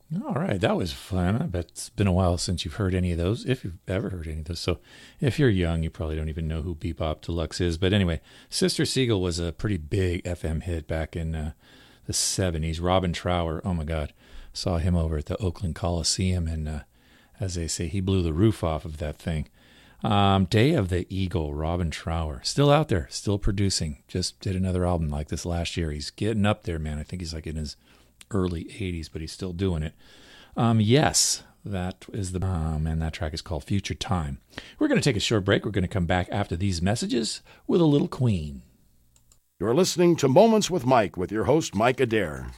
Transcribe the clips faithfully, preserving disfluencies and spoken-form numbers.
All right, that was fun. I bet it's been a while since you've heard any of those, if you've ever heard any of those. So if you're young, you probably don't even know who Bebop Deluxe is. But anyway, Sister Seagull was a pretty big F M hit back in uh, the seventies. Robin Trower, oh my God, saw him over at the Oakland Coliseum, and uh, as they say, he blew the roof off of that thing. Um, Day of the Eagle, Robin Trower, still out there, still producing. Just did another album like this last year. He's getting up there, man. I think he's like in his early eighties, but he's still doing it. Um, yes, that is the, um, and that track is called Future Time. We're going to take a short break. We're going to come back after these messages with a little Queen. You're listening to Moments with Mike with your host, Mike Adair.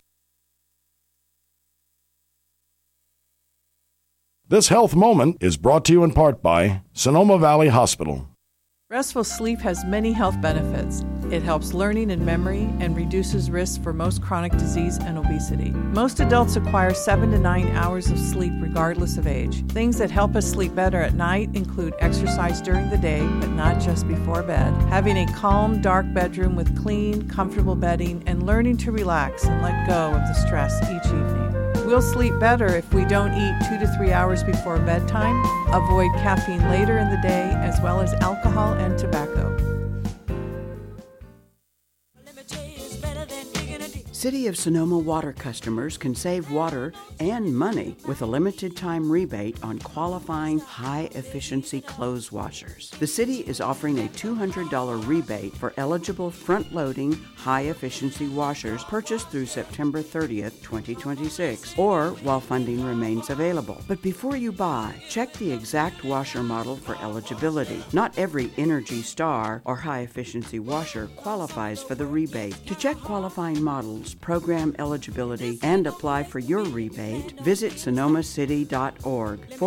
This health moment is brought to you in part by Sonoma Valley Hospital. Restful sleep has many health benefits. It helps learning and memory and reduces risks for most chronic disease and obesity. Most adults acquire seven to nine hours of sleep regardless of age. Things that help us sleep better at night include exercise during the day, but not just before bed, having a calm, dark bedroom with clean, comfortable bedding, and learning to relax and let go of the stress each evening. We'll sleep better if we don't eat two to three hours before bedtime, avoid caffeine later in the day, as well as alcohol and tobacco. City of Sonoma water customers can save water and money with a limited time rebate on qualifying high-efficiency clothes washers. The city is offering a two hundred dollars rebate for eligible front-loading high-efficiency washers purchased through September thirtieth, twenty twenty-six, or while funding remains available. But before you buy, check the exact washer model for eligibility. Not every Energy Star or high-efficiency washer qualifies for the rebate. To check qualifying models, program eligibility, and apply for your rebate, visit sonoma city dot org.